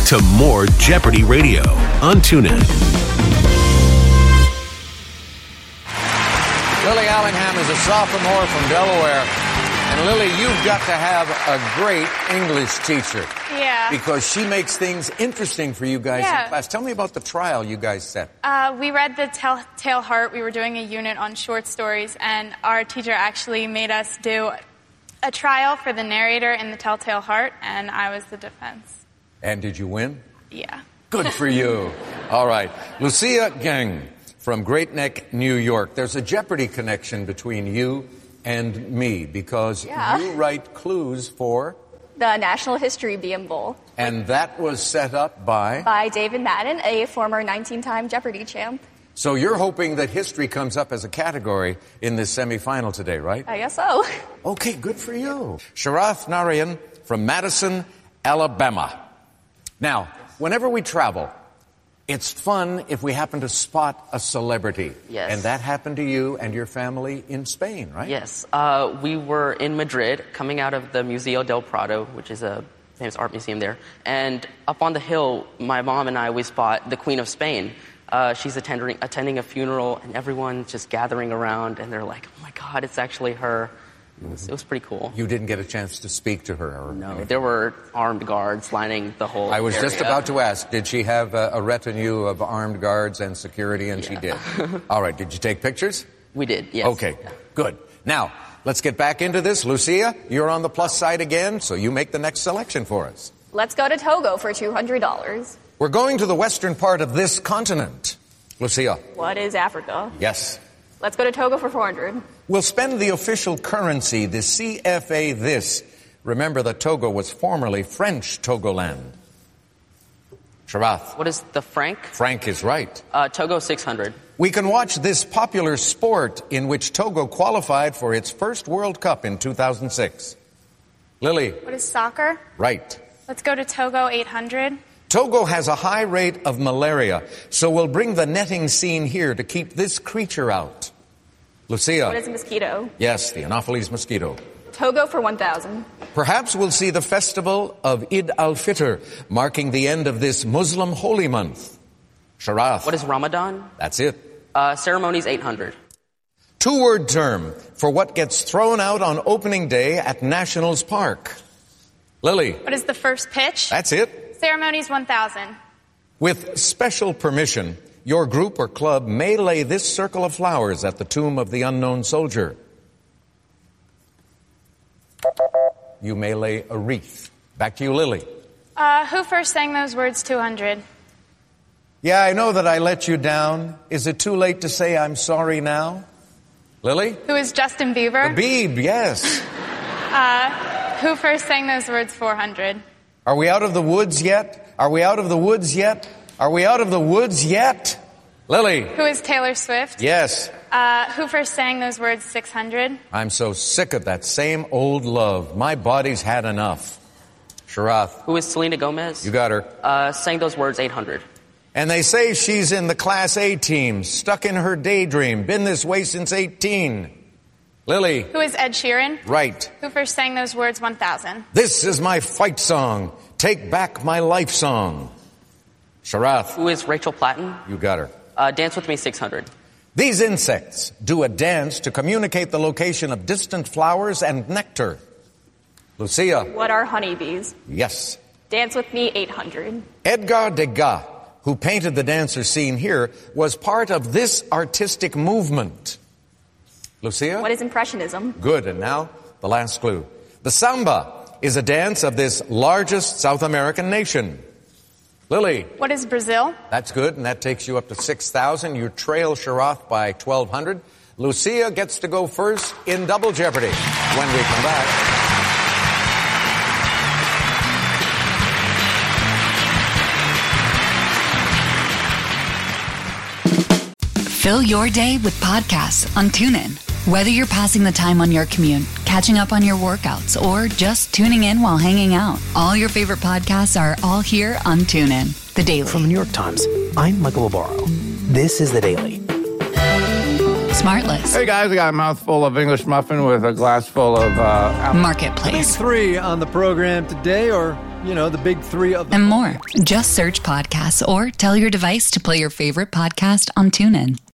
to more Jeopardy Radio on TuneIn. Lily Allingham is a sophomore from Delaware. And Lily, you've got to have a great English teacher. Yeah. Because she makes things interesting for you guys in class. Tell me about the trial you guys set. We read the Telltale Heart. We were doing a unit on short stories, and our teacher actually made us do a trial for the narrator in the Telltale Heart, and I was the defense. And did you win? Yeah. Good for you. All right. Lucia Gang from Great Neck, New York. There's a Jeopardy connection between you and me, because you write clues for the National History Beam Bowl. And that was set up by David Madden, a former 19-time Jeopardy champ. So you're hoping that history comes up as a category in this semifinal today, right? I guess so. Okay, good for you. Sharath Narayan from Madison, Alabama. Now, whenever we travel, it's fun if we happen to spot a celebrity. Yes. And that happened to you and your family in Spain, right? Yes. We were in Madrid, coming out of the Museo del Prado, which is a famous art museum there. And up on the hill, my mom and I, we spot the Queen of Spain. She's attending a funeral, and everyone's just gathering around, and they're like, oh my God, it's actually her. It was pretty cool. You didn't get a chance to speak to her? Or no, there were armed guards lining the whole I was area. just about to ask, did she have a retinue of armed guards and security? And she did. All right, did you take pictures? We did, yes. Okay, good. Now, let's get back into this. Lucia, you're on the plus side again, so you make the next selection for us. Let's go to Togo for $200. We're going to the western part of this continent. Lucia. What is Africa? Yes. Let's go to Togo for $400. We'll spend the official currency, the CFA this. Remember that Togo was formerly French Togoland. Sharath. What is the franc? Franc is right. Togo 600. We can watch this popular sport in which Togo qualified for its first World Cup in 2006. Lily. What is soccer? Right. Let's go to Togo 800. Togo has a high rate of malaria, so we'll bring the netting scene here to keep this creature out. Lucia. What is a mosquito? Yes, the Anopheles mosquito. Togo for 1,000. Perhaps we'll see the festival of Eid al-Fitr, marking the end of this Muslim holy month. Sharath. What is Ramadan? That's it. Ceremonies 800. Two-word term for what gets thrown out on opening day at Nationals Park. Lily. What is the first pitch? That's it. Ceremonies 1,000. With special permission, your group or club may lay this circle of flowers at the tomb of the unknown soldier. You may lay a wreath. Back to you, Lily. Who first sang those words 200? Yeah, I know that I let you down. Is it too late to say I'm sorry now? Lily? Who is Justin Bieber? The Beeb, yes. Who first sang those words 400? Are we out of the woods yet? Are we out of the woods yet? Are we out of the woods yet? Lily? Who is Taylor Swift? Yes. Who first sang those words 600? I'm so sick of that same old love. My body's had enough. Sharath. Who is Selena Gomez? You got her. Sang those words 800. And they say she's in the Class A team, stuck in her daydream, been this way since 18. Lily. Who is Ed Sheeran? Right. Who first sang those words 1,000? This is my fight song. Take back my life song. Sharath. Who is Rachel Platten? You got her. Dance with me 600. These insects do a dance to communicate the location of distant flowers and nectar. Lucia. What are honeybees? Yes. Dance with me 800. Edgar Degas, who painted the dancer scene here, was part of this artistic movement. Lucia? What is impressionism? Good, and now the last clue. The samba is a dance of this largest South American nation. Lily? What is Brazil? That's good, and that takes you up to 6,000. You trail Sharath by 1,200. Lucia gets to go first in Double Jeopardy when we come back. Fill your day with podcasts on TuneIn. Whether you're passing the time on your commute, catching up on your workouts, or just tuning in while hanging out, all your favorite podcasts are all here on TuneIn. The Daily. From the New York Times, I'm Michael Barbaro. This is The Daily. Smartless. Hey guys, I got a mouthful of English muffin with a glass full of... Marketplace. Big three on the program today, or the big three of them. And more. Just search podcasts or tell your device to play your favorite podcast on TuneIn.